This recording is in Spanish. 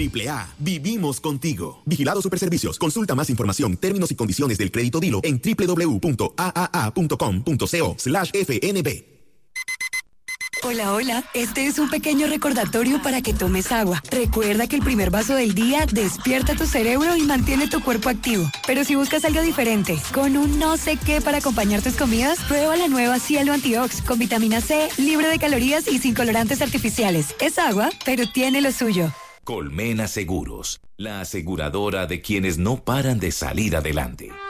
AAA, vivimos contigo. Vigilado Superservicios. Consulta más información, términos y condiciones del crédito Dilo en www.aaa.com.co/FNB. Hola, hola. Este es un pequeño recordatorio para que tomes agua. Recuerda que el primer vaso del día despierta tu cerebro y mantiene tu cuerpo activo. Pero si buscas algo diferente, con un no sé qué para acompañar tus comidas, prueba la nueva Cielo Antiox con vitamina C, libre de calorías y sin colorantes artificiales. Es agua, pero tiene lo suyo. Colmena Seguros, la aseguradora de quienes no paran de salir adelante.